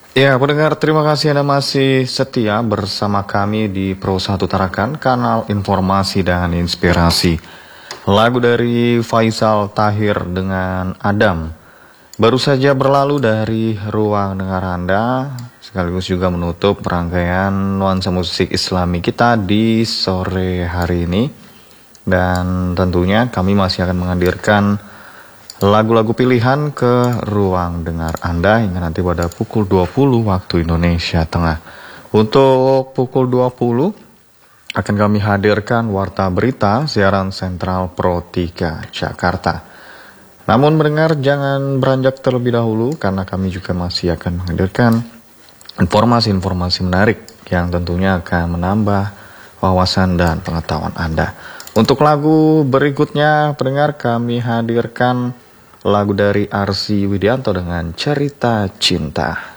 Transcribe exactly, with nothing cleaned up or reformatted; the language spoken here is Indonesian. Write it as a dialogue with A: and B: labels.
A: Ya, pendengar, terima kasih Anda masih setia bersama kami di Pro satu Tarakan, kanal informasi dan inspirasi. Lagu dari Faisal Tahir dengan Adam baru saja berlalu dari ruang dengar Anda, sekaligus juga menutup rangkaian nuansa musik Islami kita di sore hari ini. Dan tentunya kami masih akan menghadirkan lagu-lagu pilihan ke ruang dengar Anda hingga nanti pada pukul dua puluh waktu Indonesia Tengah. Untuk pukul dua puluh akan kami hadirkan Warta Berita siaran sentral Pro tiga Jakarta. Namun mendengar jangan beranjak terlebih dahulu karena kami juga masih akan menghadirkan informasi-informasi menarik yang tentunya akan menambah wawasan dan pengetahuan Anda. Untuk lagu berikutnya pendengar kami hadirkan lagu dari Arsy Widianto dengan Cerita Cinta.